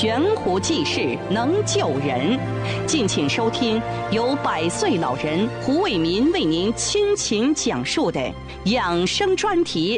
悬壶济世能救人。敬请收听由100岁老人胡伟民为您倾情讲述的养生专题。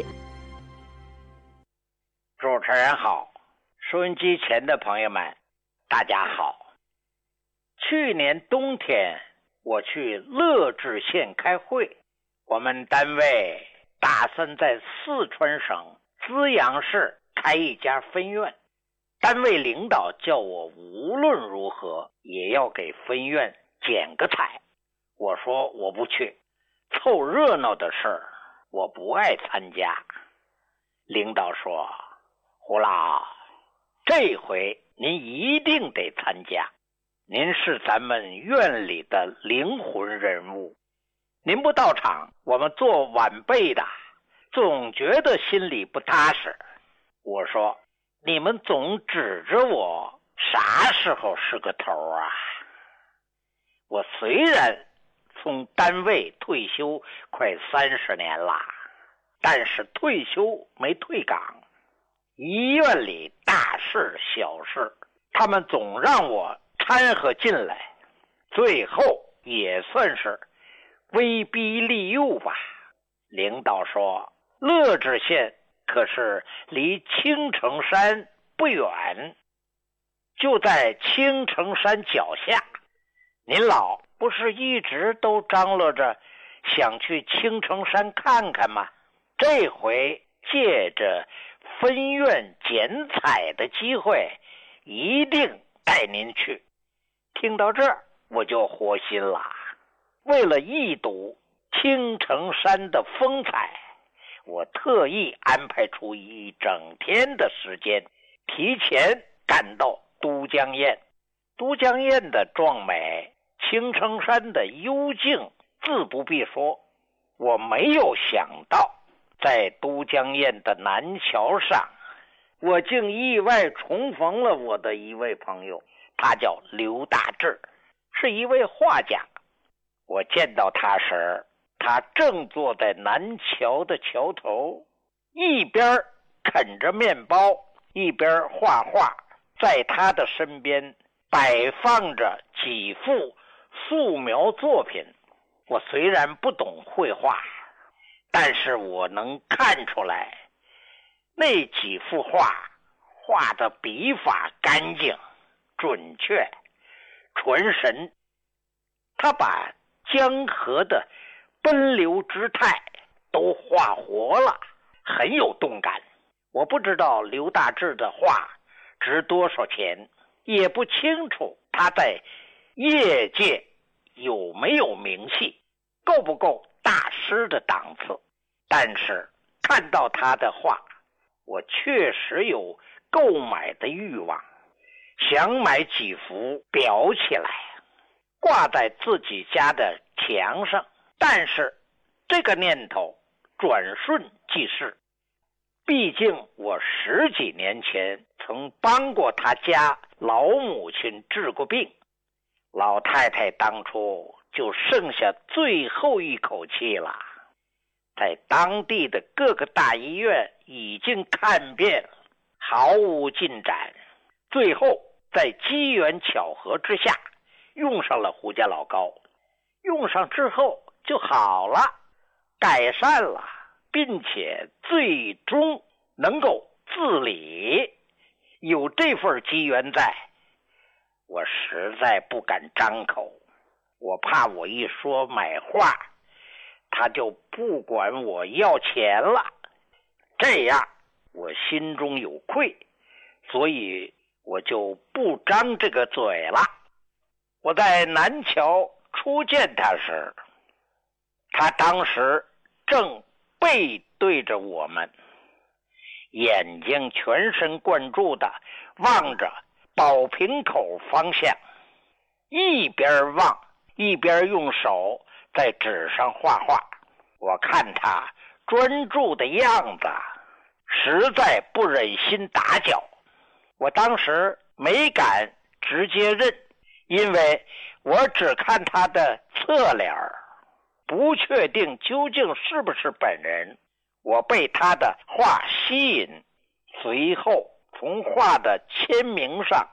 主持人好，收音机前的朋友们大家好。去年冬天我去乐至县开会，我们单位打算在四川省资阳市开一家分院，单位领导叫我无论如何也要给分院剪个彩。我说我不去，凑热闹的事儿我不爱参加。领导说，胡老，这回您一定得参加，您是咱们院里的灵魂人物，您不到场，我们做晚辈的总觉得心里不踏实。我说，你们总指着我，啥时候是个头啊？我虽然从单位退休快30年了，但是退休没退岗。医院里大事小事，他们总让我掺和进来，最后也算是威逼利诱吧。领导说，乐至县可是离青城山不远，就在青城山脚下。您老不是一直都张罗着想去青城山看看吗？这回借着分院剪彩的机会，一定带您去。听到这儿我就活心了，为了一睹青城山的风采，我特意安排出一整天的时间，提前赶到都江堰。都江堰的壮美，青城山的幽静自不必说。我没有想到在都江堰的南桥上，我竟意外重逢了我的一位朋友，他叫刘大志，是一位画家。我见到他时，他正坐在南桥的桥头，一边啃着面包，一边画画。在他的身边摆放着几幅素描作品。我虽然不懂绘画，但是我能看出来，那几幅画的笔法干净、准确、纯神。他把江河的奔流之态都画活了，很有动感。我不知道刘大志的画值多少钱，也不清楚他在业界有没有名气，够不够大师的档次。但是看到他的画，我确实有购买的欲望，想买几幅裱起来挂在自己家的墙上。但是这个念头转瞬即逝，毕竟我10几年前曾帮过他家老母亲治过病，老太太当初就剩下最后一口气了，在当地的各个大医院已经看遍，毫无进展。最后在机缘巧合之下用上了胡家老膏，用上之后就好了，改善了，并且最终能够自理。有这份机缘在，我实在不敢张口，我怕我一说买画，他就不管我要钱了，这样我心中有愧，所以我就不张这个嘴了。我在南桥初见他时，他当时正背对着我们，眼睛全神贯注地望着宝瓶口方向，一边望一边用手在纸上画画。我看他专注的样子，实在不忍心打搅。我当时没敢直接认，因为我只看他的侧脸，不确定究竟是不是本人。我被他的画吸引，随后从画的签名上